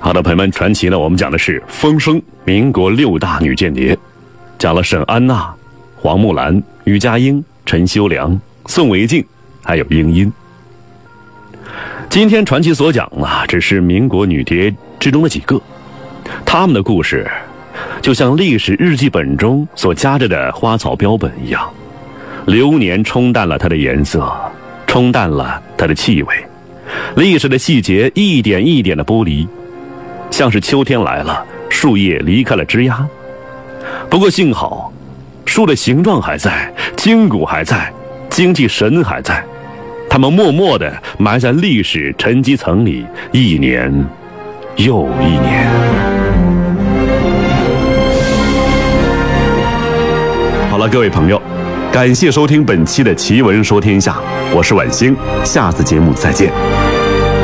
好的，朋友们，传奇呢，我们讲的是风声，民国6大女间谍，讲了沈安娜、黄木兰、于佳英、陈修良、宋维静，还有英英。今天传奇所讲啊，只是民国女谍之中的几个，她们的故事就像历史日记本中所夹着的花草标本一样，流年冲淡了它的颜色，冲淡了它的气味，历史的细节一点一点的剥离，像是秋天来了，树叶离开了枝桠。不过幸好，树的形状还在，筋骨还在，精气神还在，它们默默地埋在历史沉积层里，一年又一年。好了，各位朋友，感谢收听本期的奇闻说天下，我是晚星，下次节目再见。